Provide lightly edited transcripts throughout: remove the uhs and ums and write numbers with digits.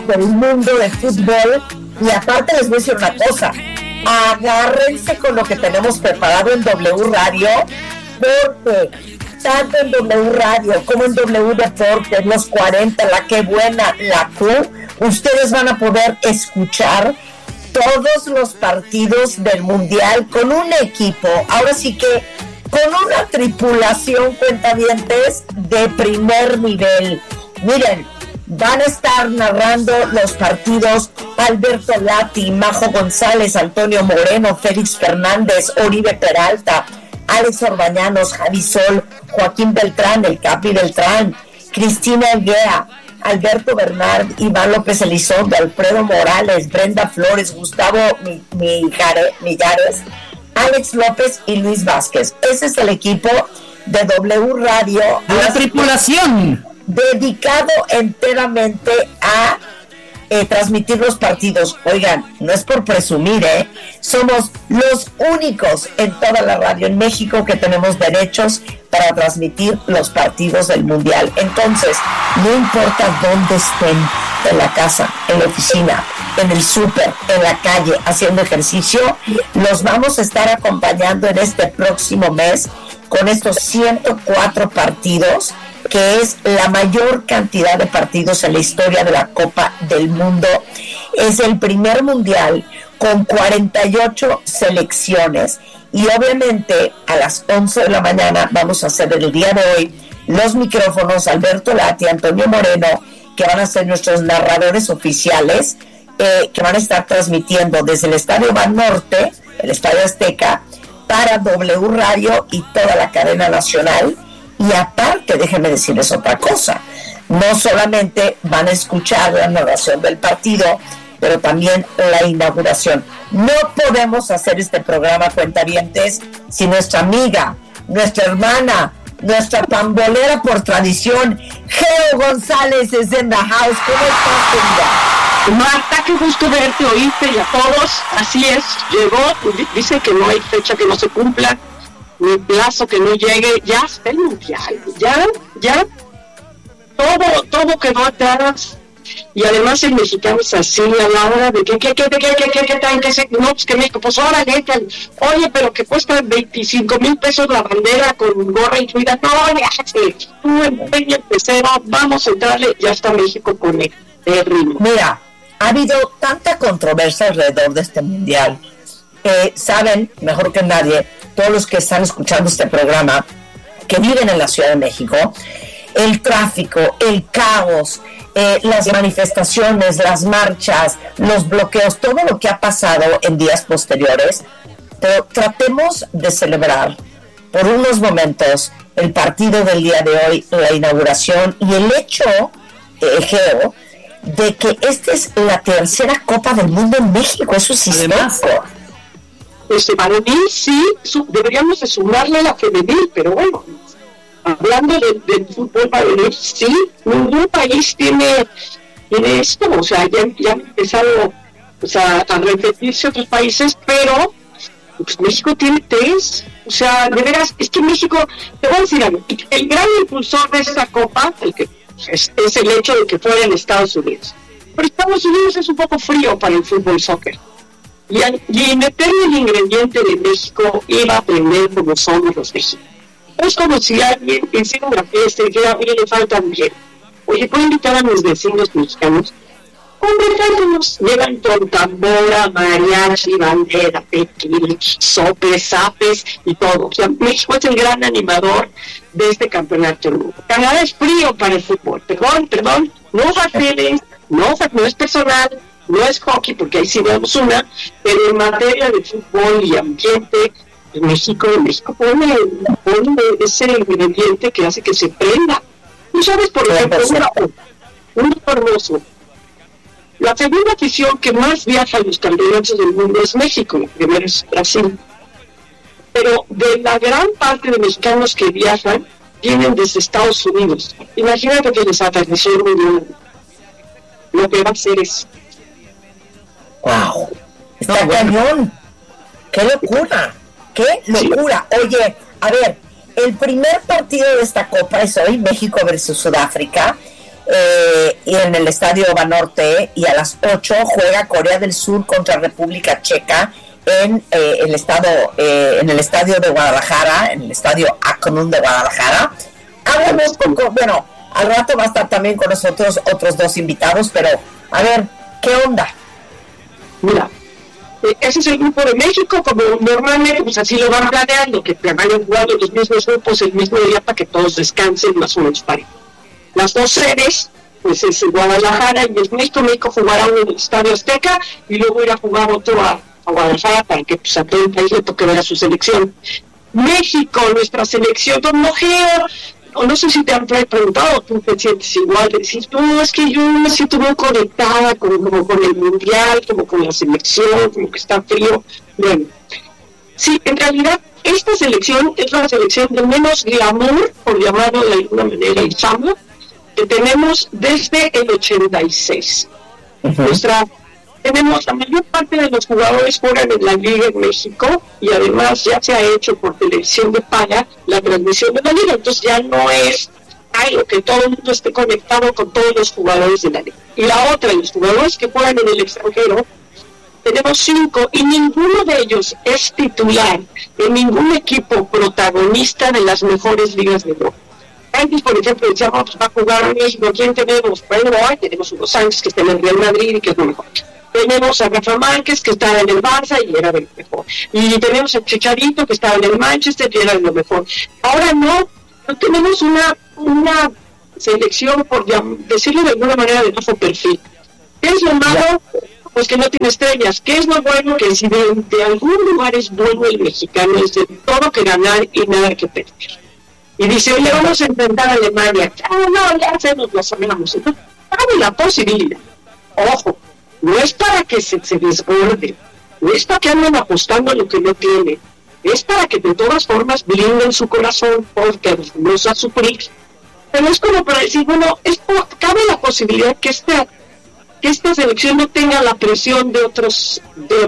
del mundo de fútbol. Y aparte les voy a decir una cosa, agárrense con lo que tenemos preparado en W Radio, porque tanto en W Radio como en W Deportes, los 40, la que buena, la Q, ustedes van a poder escuchar todos los partidos del Mundial con un equipo, ahora sí que con una tripulación, cuentavientes, de primer nivel. Miren, van a estar narrando los partidos Alberto Lati, Majo González, Antonio Moreno, Félix Fernández, Oribe Peralta, Alex Orbañanos, Javi Sol, Joaquín Beltrán, el Capi Beltrán, Cristina Elguea, Alberto Bernard, Iván López Elizondo, Alfredo Morales, Brenda Flores, Gustavo Millares, Alex López y Luis Vázquez. Ese es el equipo de W Radio. La tripulación. Dedicado enteramente a transmitir los partidos. Oigan, no es por presumir, somos los únicos en toda la radio en México que tenemos derechos para transmitir los partidos del Mundial. Entonces, no importa dónde estén, en la casa, en la oficina, en el súper, en la calle, haciendo ejercicio, los vamos a estar acompañando en este próximo mes con estos 104 partidos, que es la mayor cantidad de partidos en la historia de la Copa del Mundo. Es el primer mundial con 48 selecciones y obviamente a las 11 de la mañana vamos a hacer el día de hoy los micrófonos Alberto Lati, Antonio Moreno, que van a ser nuestros narradores oficiales, que van a estar transmitiendo desde el Estadio Banorte, el Estadio Azteca, para W Radio y toda la cadena nacional. Y aparte, déjenme decirles otra cosa, no solamente van a escuchar la narración del partido, pero también la inauguración. No podemos hacer este programa, cuentavientes, si nuestra amiga, nuestra hermana, nuestra pambolera por tradición, Geo González, es en the house. ¿Cómo estás, querida? Marta, qué gusto verte, oírte y a todos. Así es, llegó, dice que no hay fecha que no se cumpla, ni plazo que no llegue, ya está el mundial, ya, todo quedó atrás, y además el mexicano es así a la hora de que no, pues que México, pues ahora oye, pero que cuesta 25,000 pesos la bandera con gorra incluida, no, ya, tú empeña el pecero, vamos a entrarle, ya está México con el ritmo. Mira, ha habido tanta controversia alrededor de este mundial. Saben, mejor que nadie, todos los que están escuchando este programa, que viven en la Ciudad de México, el tráfico, el caos, las manifestaciones, las marchas, los bloqueos, todo lo que ha pasado en días posteriores, pero tratemos de celebrar por unos momentos el partido del día de hoy, la inauguración, y el hecho, Geo, de que esta es la tercera Copa del Mundo en México. Eso es histórico. Para mí sí, deberíamos de sumarle la femenil, pero bueno, hablando del fútbol varonil, sí, ningún país tiene esto, o sea, ya han empezado, o sea, a repetirse otros países, pero pues México tiene 3, o sea, de veras, es que México, te voy a decir algo, el gran impulsor de esta copa, es el hecho de que fuera en Estados Unidos, pero Estados Unidos es un poco frío para el fútbol soccer. Y meterle el ingrediente de México iba a aprender como somos los mexicanos. Es como si alguien hiciera una fiesta y dijera, oye, le faltan bien. Oye, ¿puedo invitar a mis vecinos mexicanos? Hombre, tráiganos. Llegan con tambora, mariachi, bandera, tequila, sopes, zapes y todo. O sea, México es el gran animador de este campeonato del mundo. Canadá es frío para el fútbol. Perdón, no faciles, no es personal, no es hockey, porque ahí sí vemos una, pero en materia de fútbol y ambiente, México pone ese ingrediente que hace que se prenda. ¿Tú sabes, por ejemplo, un hermoso? La segunda afición que más viaja a los campeonatos del mundo es México, la primera es Brasil. Pero de la gran parte de mexicanos que viajan, vienen desde Estados Unidos. Imagínate que les atardeció lo que va a hacer es... ¡Wow! ¡Está cañón! ¡Qué locura! ¡Qué locura! Oye, a ver, el primer partido de esta Copa es hoy, México versus Sudáfrica, y en el Estadio Banorte, y a las 8 juega Corea del Sur contra República Checa en el estadio de Guadalajara, en el Estadio Akron de Guadalajara. Háblanos un poco, bueno, al rato va a estar también con nosotros otros dos invitados, pero a ver, ¿qué onda? Mira, ese es el grupo de México, como normalmente, pues así lo van planeando, que vayan jugando los mismos grupos el mismo día para que todos descansen más o menos parejo. Las dos sedes, pues es Guadalajara y es México. México jugará en el Estadio Azteca y luego irá a jugar otro a Guadalajara para que pues, a todo el país le toque ver a su selección. México, nuestra selección, no sé si te han preguntado, tú te sientes igual, decís, no, es que yo me siento muy conectada como con el mundial, como con la selección, como que está frío. Bueno, sí, en realidad esta selección es la selección de menos glamour, por llamarlo de alguna manera, el samba, que tenemos desde el 86. Tenemos la mayor parte de los jugadores juegan en la Liga en México y además ya se ha hecho por televisión de paga la transmisión de la Liga, entonces ya no es algo que todo el mundo esté conectado con todos los jugadores de la Liga. Y la otra, los jugadores que juegan en el extranjero, tenemos 5 y ninguno de ellos es titular en ningún equipo protagonista de las mejores ligas de Europa. Antes, por ejemplo, decíamos, pues va a jugar en México, ¿quién tenemos? Bueno, hoy tenemos Hugo Sánchez, que está en el Real Madrid y que es lo mejor. Tenemos a Rafa Márquez, que estaba en el Barça y era de lo mejor. Y tenemos a Chicharito, que estaba en el Manchester y era de lo mejor. Ahora no tenemos una selección, por decirlo de alguna manera, de bajo perfil. ¿Qué es lo malo? Pues que no tiene estrellas. ¿Qué es lo bueno? Que si de algún lugar es bueno el mexicano, es de todo que ganar y nada que perder. Y dice, oye, vamos a intentar Alemania. No, ya lo sabemos. Entonces, cabe la posibilidad. Ojo, no es para que se desborde, no es para que anden apostando a lo que no tiene, es para que de todas formas blinden su corazón porque los va a sufrir. Pero es como para decir, bueno, cabe la posibilidad que esta selección no tenga la presión de otras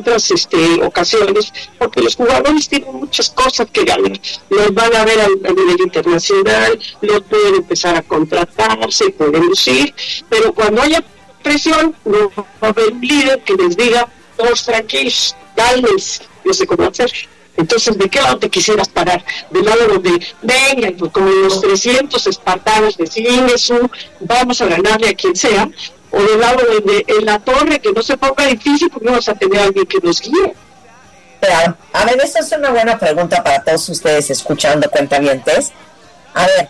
ocasiones, porque los jugadores tienen muchas cosas que ganar, los van a ver a nivel internacional, los pueden empezar a contratarse, pueden lucir, pero cuando haya presión, no va a haber un líder que les diga, todos tranquilos, cálmense, no sé cómo hacer. Entonces, ¿de qué lado te quisieras parar? Del lado donde, venga, pues, como los 300 espartanos de Jesús, vamos a ganarle a quien sea, o del lado donde en la torre, que no se ponga difícil, porque vamos a tener a alguien que nos guíe. Claro. A ver, esa es una buena pregunta para todos ustedes escuchando, cuentavientes. A ver,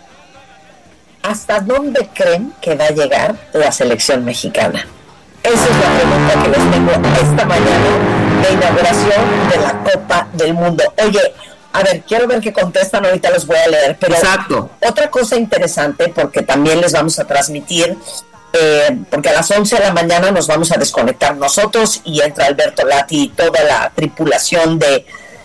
¿hasta dónde creen que va a llegar la selección mexicana? Esa es la pregunta que les tengo esta mañana de inauguración de la Copa del Mundo. Oye, a ver, quiero ver qué contestan, ahorita los voy a leer, pero exacto. Otra cosa interesante, porque también les vamos a transmitir, porque a las 11 de la mañana nos vamos a desconectar nosotros y entra Alberto Lati y toda la tripulación de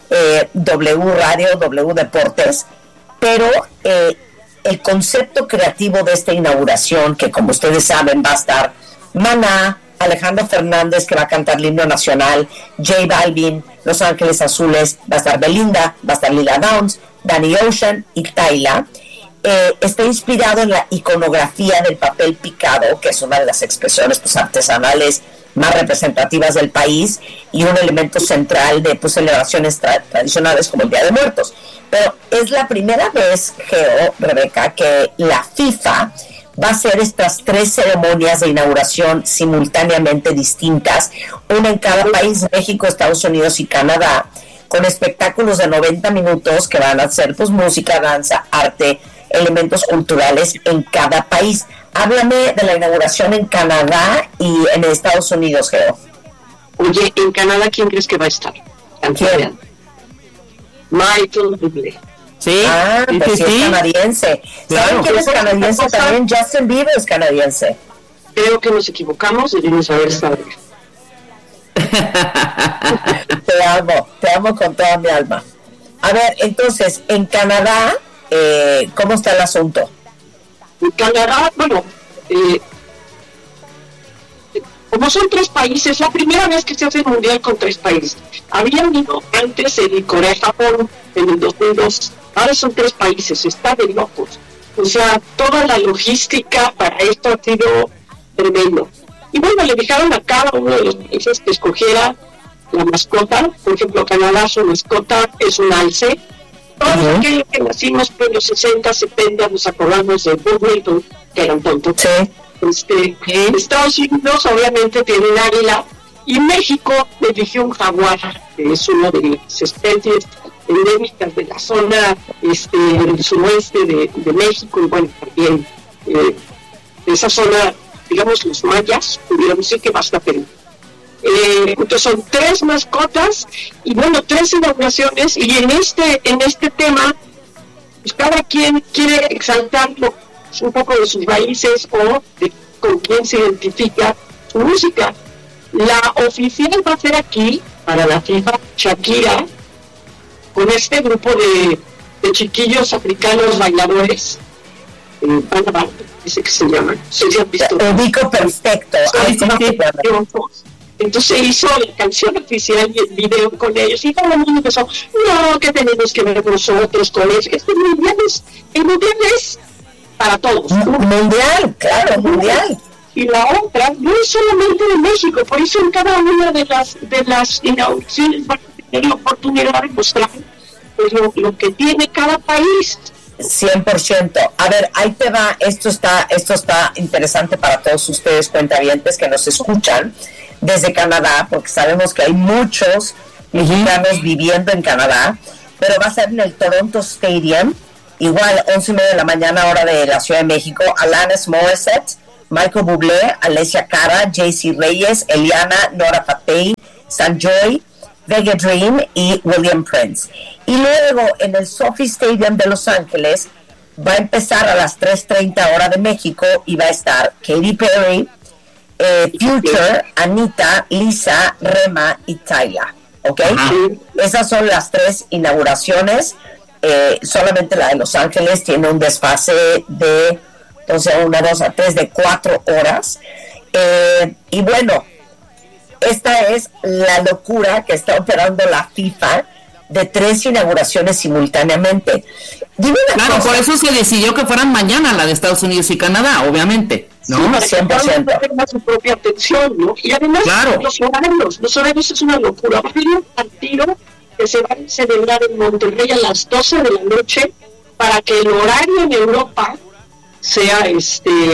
W Radio, W Deportes, pero el concepto creativo de esta inauguración, que como ustedes saben va a estar Maná, Alejandro Fernández, que va a cantar el himno nacional, J Balvin, Los Ángeles Azules, va a estar Belinda, va a estar Lila Downs, Danny Ocean y Tyla. Está inspirado en la iconografía del papel picado, que es una de las expresiones artesanales más representativas del país y un elemento central de celebraciones tradicionales como el Día de Muertos. Pero es la primera vez, Geo, Rebeca, que la FIFA va a hacer estas 3 ceremonias de inauguración simultáneamente distintas, una en cada país, México, Estados Unidos y Canadá, con espectáculos de 90 minutos que van a hacer música, danza, arte, elementos culturales en cada país. Háblame de la inauguración en Canadá y en Estados Unidos, Geo. Oye, en Canadá, ¿quién crees que va a estar? ¿Quién? Michael Bublé. Sí, pues sí, es canadiense. Claro. ¿Saben quién es canadiense también? Justin Bieber es canadiense. Creo que nos equivocamos, debimos haber estado. Te amo con toda mi alma. A ver, entonces, en Canadá, ¿cómo está el asunto? En Canadá, bueno, como son 3 países, la primera vez que se hace el mundial con 3 países. Habían ido antes en Corea, Japón, en el 2002. Ahora son 3 países, está de locos. O sea, toda la logística para esto ha sido tremendo. Y bueno, le dejaron a cada uno de los países que escogiera la mascota. Por ejemplo, Canadá, su mascota es un alce. Todos aquellos que nacimos en los 60, 70, nos acordamos de Bob Milton, que era un tonto. Sí. Estados Unidos obviamente tiene un águila, y México eligió un jaguar, que es una de las especies endémicas de la zona del suroeste de México, y bueno, también de esa zona, digamos, los mayas, pudiéramos decir que basta Perú. Entonces son 3 mascotas y bueno, 3 inauguraciones, y en este tema pues cada quien quiere exaltarlo un poco de sus raíces o de con quién se identifica su música. La oficial va a ser aquí para la FIFA Shakira, con este grupo de chiquillos africanos bailadores, Banda, ese que se llama, se han visto. Ubico perfecto. Entonces hizo la canción oficial y el video con ellos, y todo el mundo empezó, no, que tenemos que ver nosotros con eso. El mundial es para todos. Mundial, claro, mundial. Y la otra no es solamente de México, por eso en cada una de las inauguraciones van a tener la oportunidad de mostrar pues, lo que tiene cada país. 100%. A ver, ahí te va. Esto está interesante para todos ustedes, cuentavientes, que nos escuchan desde Canadá, porque sabemos que hay muchos mexicanos viviendo en Canadá, pero va a ser en el Toronto Stadium, igual 11:30 de la mañana, hora de la Ciudad de México. Alanis Morissette, Michael Bublé, Alessia Cara, JC Reyes, Eliana, Nora Fatey, Sanjoy, Vega Dream y William Prince. Y luego en el SoFi Stadium de Los Ángeles va a empezar a las 3:30 hora de México y va a estar Katy Perry, Future, Anita, Lisa, Rema y Tyla. ¿Ok? Esas son las 3 inauguraciones. Solamente la de Los Ángeles tiene un desfase de 3 de 4 horas. Y bueno, esta es la locura que está operando la FIFA de 3 inauguraciones simultáneamente. Dime una cosa. Por eso se decidió que fueran mañana la de Estados Unidos y Canadá, obviamente, ¿no? Sí, 100%. Tenga su propia atención, ¿no? Y además, claro, los horarios es una locura. Va a haber un partido que se va a celebrar en Monterrey a las 12 de la noche para que el horario en Europa sea